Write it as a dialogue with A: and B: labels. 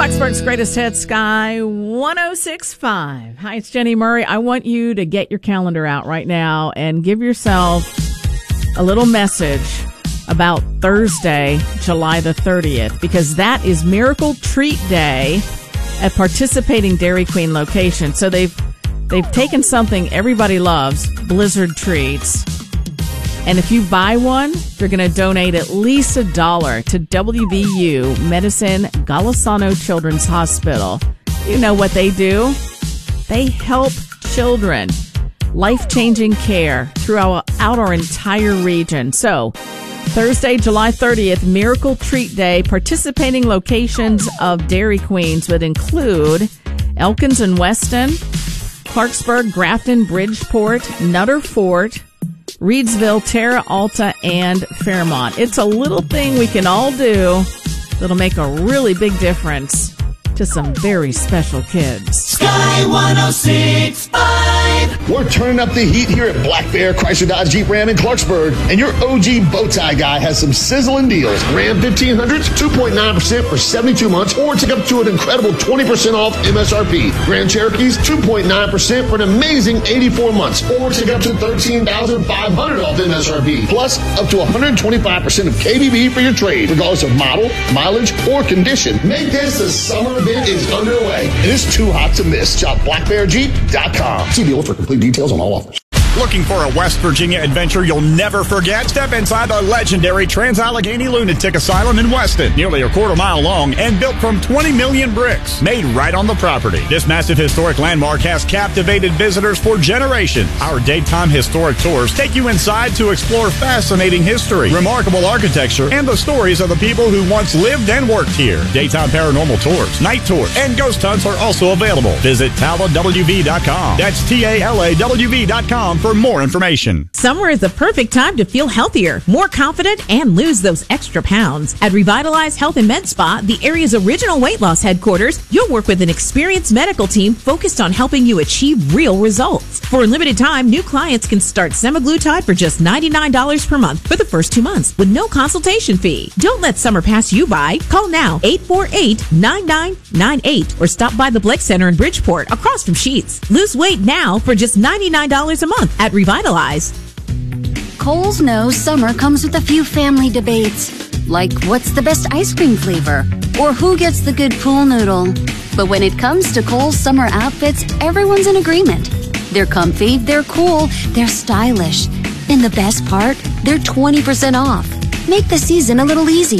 A: Clarksburg's Greatest Hits, Sky 106.5. Hi, it's Jenny Murray. I want you to get your calendar out right now and give yourself a little message about Thursday, July the 30th, because that is Miracle Treat Day at participating Dairy Queen locations. So they've taken something everybody loves, Blizzard Treats, and if you buy one, you're going to donate at least $1 to WVU Medicine Golisano Children's Hospital. You know what they do? They help children. Life-changing care throughout our entire region. So, Thursday, July 30th, Miracle Treat Day. Participating locations of Dairy Queens would include Elkins and Weston, Clarksburg, Grafton, Bridgeport, Nutter Fort, Reedsville, Terra Alta, and Fairmont. It's a little thing we can all do that'll make a really big difference to some very special kids.
B: Sky 106.5.
C: We're turning up the heat here at Black Bear Chrysler Dodge Jeep Ram in Clarksburg, and your OG bow tie guy has some sizzling deals. Ram 1500s, 2.9% for 72 months, or take up to an incredible 20% off MSRP. Grand Cherokees, 2.9% for an amazing 84 months, or take up to $13,500 off MSRP. Plus, up to 125% of KBB for your trade, regardless of model, mileage, or condition. Make this the summer event is underway, and it's too hot to miss. Shop blackbearjeep.com. See deal for complete details on all offers.
D: Looking for a West Virginia adventure you'll never forget? Step inside the legendary Trans-Allegheny Lunatic Asylum in Weston. Nearly a quarter-mile long and built from 20 million bricks, made right on the property. This massive historic landmark has captivated visitors for generations. Our daytime historic tours take you inside to explore fascinating history, remarkable architecture, and the stories of the people who once lived and worked here. Daytime paranormal tours, night tours, and ghost hunts are also available. Visit TalaWV.com. That's TALAWV.com for more information.
E: Summer is the perfect time to feel healthier, more confident, and lose those extra pounds. At Revitalize Health and Med Spa, the area's original weight loss headquarters, you'll work with an experienced medical team focused on helping you achieve real results. For a limited time, new clients can start semaglutide for just $99 per month for the first 2 months with no consultation fee. Don't let summer pass you by. Call now, 848-9998, or stop by the Blake Center in Bridgeport across from Sheetz. Lose weight now for just $99 a month at Revitalize.
F: Kohl's knows summer comes with a few family debates, like what's the best ice cream flavor, or who gets the good pool noodle. But when it comes to Kohl's summer outfits, everyone's in agreement. They're comfy, they're cool, they're stylish. And the best part, they're 20% off. Make the season a little easier.